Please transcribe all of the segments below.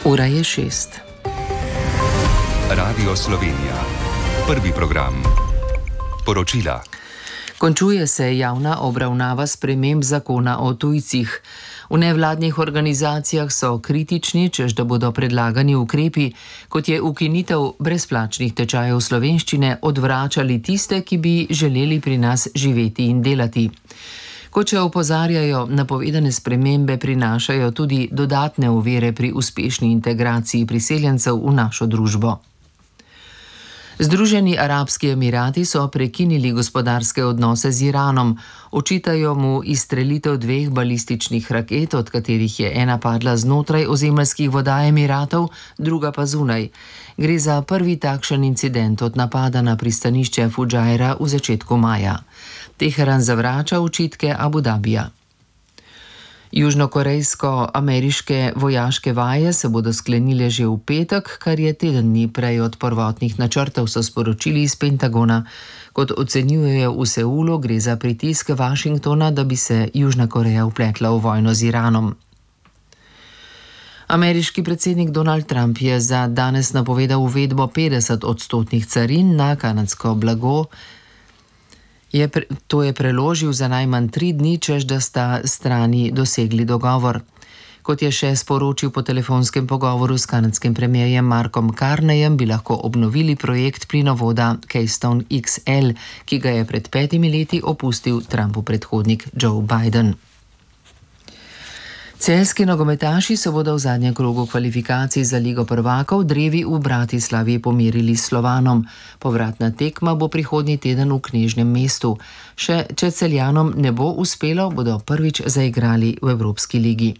Ura je 6. Radio Slovenija. Prvi program. Poročila. Končuje se javna obravnava sprememb zakona o tujcih. V nevladnih organizacijah so kritični, češ da bodo predlagani ukrepi, kot je ukinitev brezplačnih tečajev slovenščine, odvračali tiste, ki bi želeli pri nas živeti in delati. Kot še opozarjajo, napovedane spremembe prinašajo tudi dodatne ovire pri uspešni integraciji priseljencev v našo družbo. Združeni arabski emirati so prekinili gospodarske odnose z Iranom. Očitajo mu izstrelitev 2 balističnih raket, od katerih je ena padla znotraj ozemeljskih voda Emiratov, druga pa zunaj. Gre za prvi takšen incident od napada na pristanišče Fudžajra v začetku maja. Teheran zavrača očitke Abu Dabija. Južnokorejsko-ameriške vojaške vaje se bodo sklenile že v petek, kar je teden dni prej od prvotnih načrtov, so sporočili iz Pentagona. Kot ocenjujejo v Seulu, gre za pritisk Washingtona, da bi se Južna Koreja vpletla v vojno z Iranom. Ameriški predsednik Donald Trump je za danes napovedal uvedbo 50% carin na kanadsko blago. To je preložil za najmanj 3 dni, češ da sta strani dosegli dogovor. Kot je še sporočil po telefonskem pogovoru s kanadskim premierjem Markom Carneyjem, bi lahko obnovili projekt plinovoda Keystone XL, ki ga je pred 5 leti opustil Trumpov predhodnik Joe Biden. Celjski nogometaši se bodo v zadnjem krogu kvalifikacij za Ligo prvakov drevi v Bratislavi pomerili s Slovanom. Povratna tekma bo prihodnji teden v Knežnem mestu. Še če Celjanom ne bo uspelo, bodo prvič zaigrali v Evropski ligi.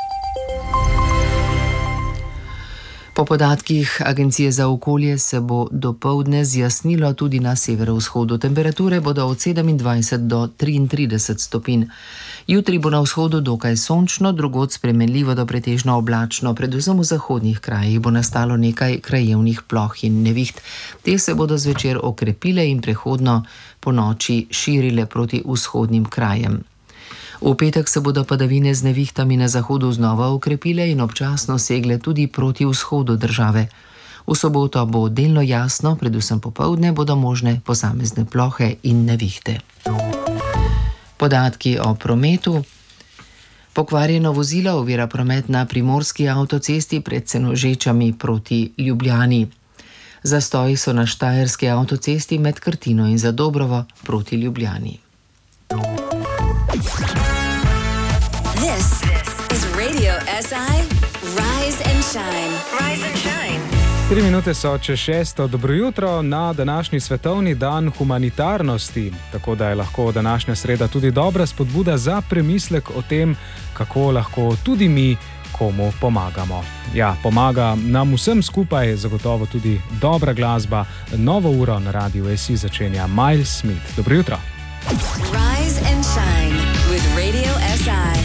Po podatkih Agencije za okolje se bo dopoldne zjasnilo tudi na severovzhodu. Temperature bodo od 27 do 33 stopinj. Jutri bo na vzhodu dokaj sončno, drugod spremenljivo do pretežno oblačno, predvsem v zahodnih krajih bo nastalo nekaj krajevnih ploh in neviht. Te se bodo zvečer okrepile in prehodno po noči širile proti vzhodnim krajem. V petek se bodo padavine z nevihtami na zahodu znova okrepile in občasno segle tudi proti vzhodu države. V soboto bo delno jasno, predvsem popoldne bodo možne posamezne plohe in nevihte. Podatki o prometu. Pokvarjeno vozilo ovira promet na primorski avtocesti pred Senožečami proti Ljubljani. Zastoji so na štajerski avtocesti med Krtino in Zadobrovo proti Ljubljani. This is Radio SI Rise and Shine. Rise and Shine. 3 minute so čez 6. Dobro jutro na današnji svetovni dan humanitarnosti, tako da je lahko današnja sreda tudi dobra spodbuda za premislek o tem, kako lahko tudi mi komu pomagamo. Ja, pomaga nam vsem skupaj, zagotovo tudi dobra glasba. Novo uro na Radiu SI začenja Miles Smith. Dobro jutro. Rise and Shine with Radio SI.